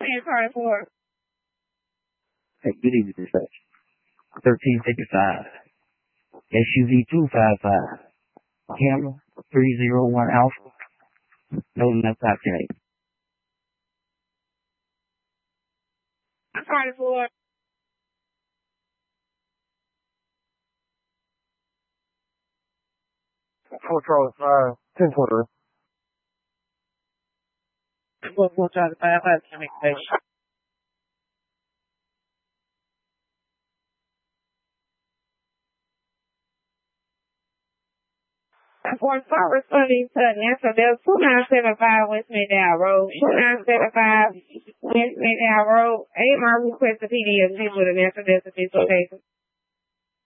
Party 4. Hey, good evening, dispatch. 1355. SUV 255. Camera 301 Alpha. No left octane. Party 4. Fort Charles, 10-20. We'll try to find out communication. For responding to an answer, there's 2975 West Midtown Road. 2975 West Midtown Road. 8 mile request the PD assist with an answer. There's a dislocation.